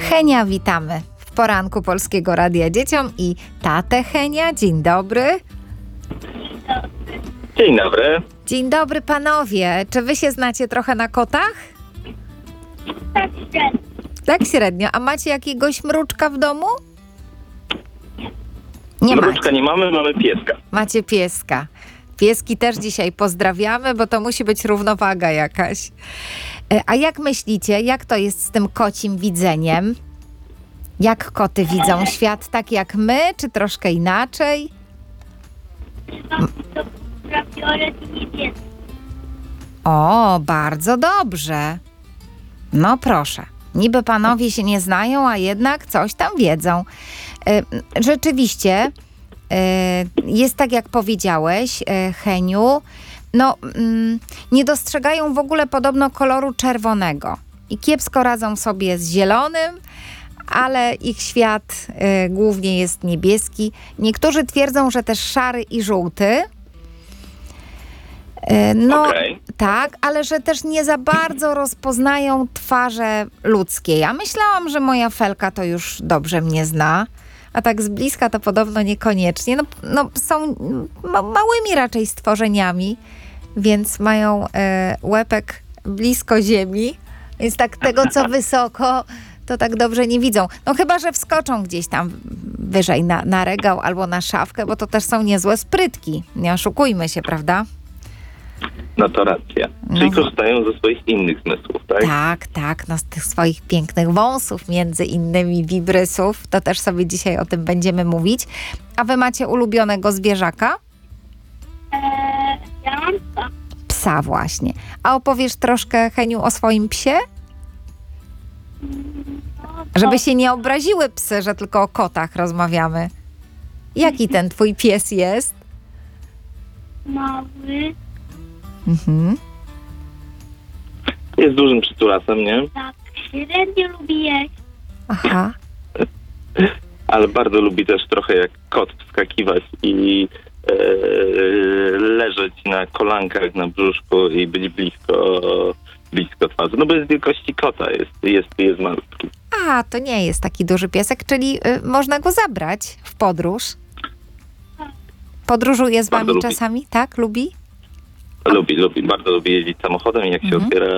Henia, witamy w poranku Polskiego Radia Dzieciom i tatę Henia. Dzień dobry. Dzień dobry. Dzień dobry panowie. Czy wy się znacie trochę na kotach? Tak średnio. Tak średnio. A macie jakiegoś mruczka w domu? Nie Mruczka macie. nie mamy, mamy pieska. Macie pieska. Pieski też dzisiaj pozdrawiamy, bo to musi być równowaga jakaś. A jak myślicie, jak to jest z tym kocim widzeniem? Jak koty widzą świat, tak jak my, czy troszkę inaczej? To fiolet i niebieski. O, bardzo dobrze. No proszę. Niby panowie się nie znają, a jednak coś tam wiedzą. Rzeczywiście, jest tak jak powiedziałeś, Heniu, nie dostrzegają w ogóle podobno koloru czerwonego i kiepsko radzą sobie z zielonym, ale ich świat głównie jest niebieski. Niektórzy twierdzą, że też szary i żółty. Okej. Tak, ale że też nie za bardzo rozpoznają twarze ludzkie. Ja myślałam, że moja Felka to już dobrze mnie zna, a tak z bliska to podobno niekoniecznie. Są małymi raczej stworzeniami, więc mają łepek blisko ziemi, więc tak tego, co wysoko, to tak dobrze nie widzą. No chyba, że wskoczą gdzieś tam wyżej na regał albo na szafkę, bo to też są niezłe sprytki. Nie oszukujmy się, prawda? No to racja. Czyli korzystają ze swoich innych zmysłów, tak? Tak, no z tych swoich pięknych wąsów, między innymi wibrysów, to też sobie dzisiaj o tym będziemy mówić. A wy macie ulubionego zwierzaka? Ja mam psa. Psa właśnie. A opowiesz troszkę, Heniu, o swoim psie? Żeby się nie obraziły psy, że tylko o kotach rozmawiamy. Jaki ten twój pies jest? Mały, Jest dużym przytulasem, nie? tak średnio lubi jeść. Aha. Ale bardzo lubi też trochę jak kot wskakiwać i leżeć na kolankach, na brzuszku i być blisko twarzy. No bo jest wielkości kota, jest malutki. A, to nie jest taki duży piesek, czyli można go zabrać w podróż. Podróżuje z wami Bardzo lubi. czasami, tak? Lubi? Lubi, bardzo lubi jeździć samochodem i jak się otwiera